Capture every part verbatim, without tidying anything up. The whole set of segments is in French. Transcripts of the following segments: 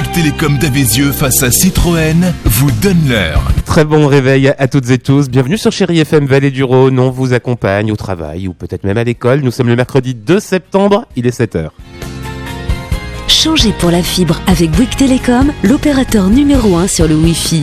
Bouygues Télécom d'Avézieux face à Citroën vous donne l'heure. Très bon réveil à toutes et tous. Bienvenue sur Chérie F M Vallée du Rhône. On vous accompagne au travail ou peut-être même à l'école. Nous sommes le mercredi deux septembre, il est sept heures. Changez pour la fibre avec Bouygues Télécom, l'opérateur numéro un sur le Wi-Fi.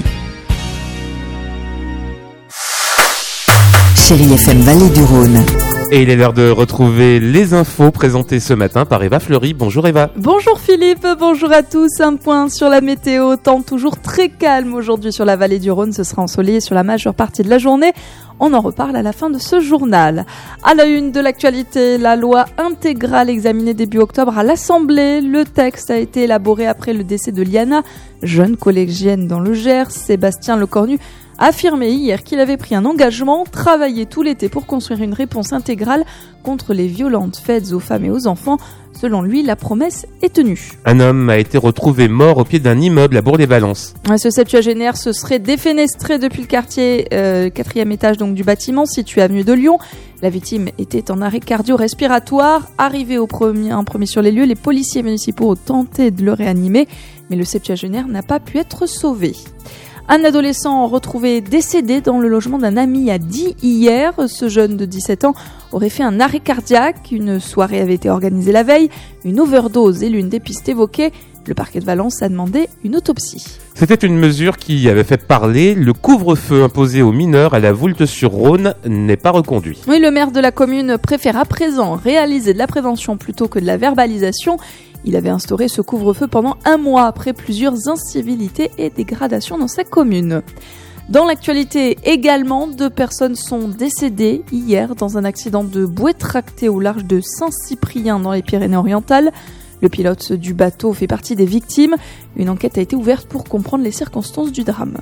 Chérie F M Vallée du Rhône. Et il est l'heure de retrouver les infos présentées ce matin par Eva Fleury. Bonjour Eva. Bonjour Philippe, bonjour à tous. Un point sur la météo, temps toujours très calme aujourd'hui sur la vallée du Rhône. Ce sera ensoleillé sur la majeure partie de la journée. On en reparle à la fin de ce journal. À la une de l'actualité, la loi intégrale examinée début octobre à l'Assemblée. Le texte a été élaboré après le décès de Liana, jeune collégienne dans le Gers. Sébastien Lecornu a affirmé hier qu'il avait pris un engagement, travailler tout l'été pour construire une réponse intégrale contre les violentes faites aux femmes et aux enfants. Selon lui, la promesse est tenue. Un homme a été retrouvé mort au pied d'un immeuble à Bourg-les-Valences. Ce septuagénaire se serait défenestré depuis le quartier euh, quatrième étage donc, du bâtiment situé avenue de Lyon. La victime était en arrêt cardio-respiratoire. Arrivé au premier, en premier sur les lieux, les policiers municipaux ont tenté de le réanimer, mais le septuagénaire n'a pas pu être sauvé. Un adolescent retrouvé décédé dans le logement d'un ami à Die hier. Ce jeune de dix-sept ans aurait fait un arrêt cardiaque. Une soirée avait été organisée la veille. Une overdose est l'une des pistes évoquées. Le parquet de Valence a demandé une autopsie. C'était une mesure qui avait fait parler. Le couvre-feu imposé aux mineurs à la Voulte-sur-Rhône n'est pas reconduit. Oui, le maire de la commune préfère à présent réaliser de la prévention plutôt que de la verbalisation. Il avait instauré ce couvre-feu pendant un mois après plusieurs incivilités et dégradations dans sa commune. Dans l'actualité également, deux personnes sont décédées hier dans un accident de bouée tractée au large de Saint-Cyprien dans les Pyrénées-Orientales. Le pilote du bateau fait partie des victimes. Une enquête a été ouverte pour comprendre les circonstances du drame.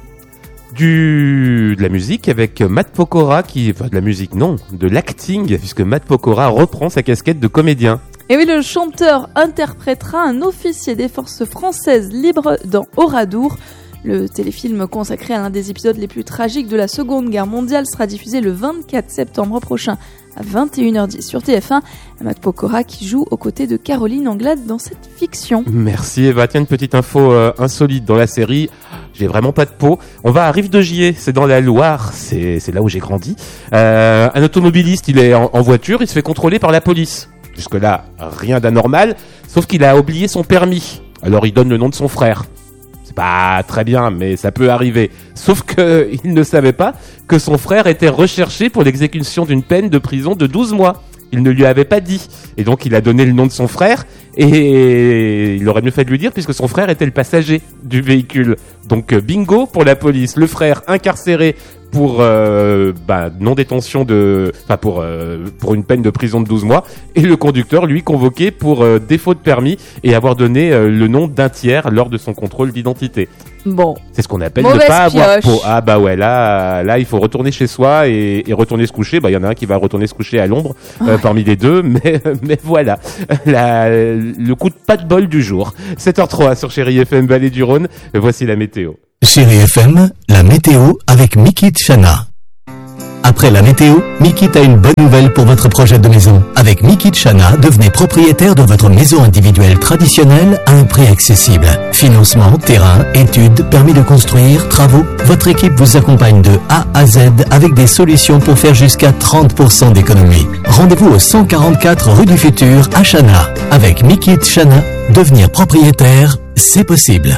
Du... de la musique avec Matt Pokora qui... Enfin, de la musique, non, de l'acting, puisque Matt Pokora reprend sa casquette de comédien. Et oui, le chanteur interprétera un officier des forces françaises libres dans Oradour. Le téléfilm consacré à l'un des épisodes les plus tragiques de la Seconde Guerre mondiale sera diffusé le vingt-quatre septembre prochain à vingt et une heures dix sur T F un. Matt Pokora qui joue aux côtés de Caroline Anglade dans cette fiction. Merci Eva. Tiens, une petite info euh, insolite dans la série. J'ai vraiment pas de peau. On va à Rive-de-Gier, c'est dans la Loire, c'est, c'est là où j'ai grandi. Euh, un automobiliste, il est en, en voiture, il se fait contrôler par la police. Jusque-là, rien d'anormal, sauf qu'il a oublié son permis. Alors il donne le nom de son frère. C'est pas très bien, mais ça peut arriver. Sauf qu'il ne savait pas que son frère était recherché pour l'exécution d'une peine de prison de douze mois. Il ne lui avait pas dit. Et donc il a donné le nom de son frère et il aurait mieux fait de lui dire puisque son frère était le passager du véhicule. Donc bingo pour la police. Le frère incarcéré pour euh, bah, non-détention de... Enfin pour, euh, pour une peine de prison de douze mois. Et le conducteur, lui, convoqué pour euh, défaut de permis et avoir donné euh, le nom d'un tiers lors de son contrôle d'identité. Bon. C'est ce qu'on appelle Mauvaise ne pas pioche. avoir peau. Ah bah ouais, là, là il faut retourner chez soi et, et retourner se coucher. Bah il y en a un qui va retourner se coucher à l'ombre euh, ouais. parmi les deux, mais, mais voilà. La, le coup de pas de bol du jour. sept heures trois sur Chérie F M Vallée du Rhône. Voici la météo. Chérie F M, la météo avec Mikit Chana. Après la météo, Mikit a une bonne nouvelle pour votre projet de maison. Avec Mikit Chana, devenez propriétaire de votre maison individuelle traditionnelle à un prix accessible. Financement, terrain, études, permis de construire, travaux. Votre équipe vous accompagne de A à Z avec des solutions pour faire jusqu'à trente pour cent d'économie. Rendez-vous au cent quarante-quatre rue du Futur à Chana. Avec Mikit Chana, devenir propriétaire, c'est possible.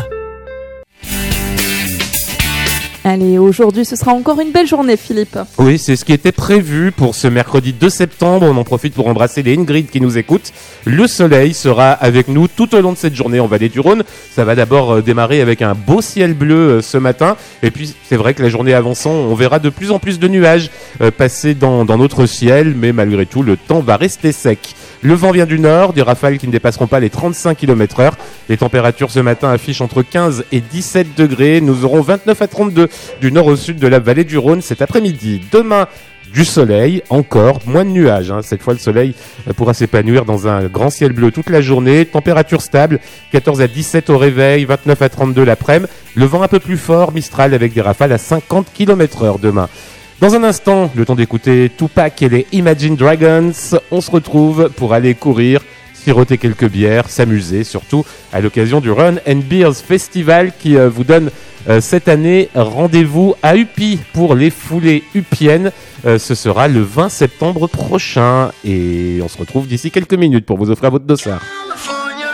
Allez, aujourd'hui, ce sera encore une belle journée, Philippe. Oui, c'est ce qui était prévu pour ce mercredi deux septembre. On en profite pour embrasser les Ingrid qui nous écoutent. Le soleil sera avec nous tout au long de cette journée en Vallée du Rhône. Ça va d'abord euh, démarrer avec un beau ciel bleu euh, ce matin. Et puis, c'est vrai que la journée avançant, on verra de plus en plus de nuages euh, passer dans, dans notre ciel. Mais malgré tout, le temps va rester sec. Le vent vient du nord, des rafales qui ne dépasseront pas les trente-cinq kilomètres heure. Les températures ce matin affichent entre quinze et dix-sept degrés. Nous aurons vingt-neuf à trente-deux du nord au sud de la vallée du Rhône cet après-midi. Demain, du soleil, encore, moins de nuages. Hein. Cette fois, le soleil pourra s'épanouir dans un grand ciel bleu toute la journée. Température stable, quatorze à dix-sept au réveil, vingt-neuf à trente-deux l'après-midi. Le vent un peu plus fort, Mistral avec des rafales à cinquante kilomètres heure demain. Dans un instant, le temps d'écouter Tupac et les Imagine Dragons. On se retrouve pour aller courir siroter quelques bières, s'amuser surtout à l'occasion du Run and Beers Festival qui euh, vous donne euh, cette année rendez-vous à Upi pour les foulées upiennes. Euh, ce sera le vingt septembre prochain et on se retrouve d'ici quelques minutes pour vous offrir votre dossard.